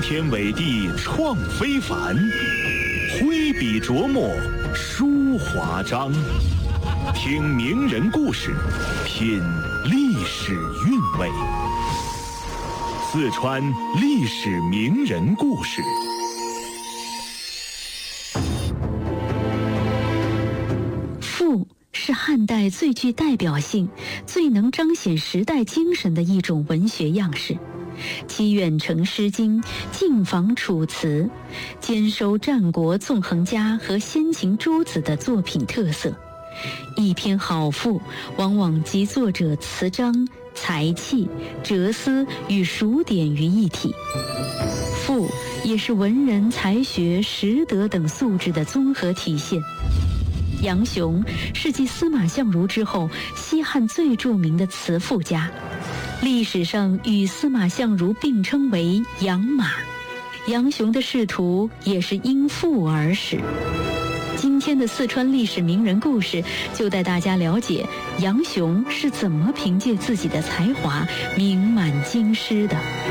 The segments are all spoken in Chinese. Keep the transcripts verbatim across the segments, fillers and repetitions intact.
天伟地创非凡，挥笔琢磨书华章。听名人故事，品历史韵味。四川历史名人故事。 赋是汉代最具代表性、最能彰显时代精神的一种文学样式。其远承《诗经》，近仿《楚辞》，兼收战国纵横家和先秦诸子的作品特色。一篇好赋，往往集作者词章、才气、哲思与数典于一体。赋也是文人才学、识德等素质的综合体现。杨雄是继司马相如之后西汉最著名的词赋家，历史上与司马相如并称为杨马。杨雄的仕途也是因赋而始。今天的四川历史名人故事就带大家了解杨雄是怎么凭借自己的才华名满京师的。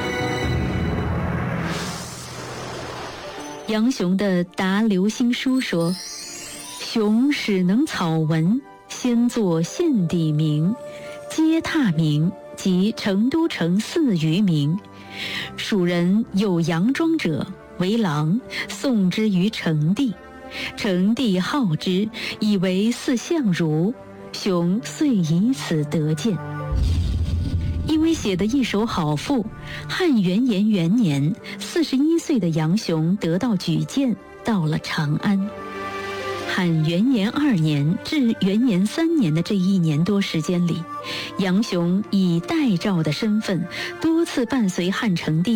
杨雄的《答刘兴书》说：雄始能草文，先作献底名，皆踏名，即成都城四余名。蜀人有杨庄者为郎，送之于成帝。成帝好之，以为似相如，雄遂以此得见。因为写得一手好赋，汉元延元年，四十一岁的杨雄得到举荐，到了长安。汉元延二年至元延三年的这一年多时间里，杨雄以代诏的身份多次伴随汉成帝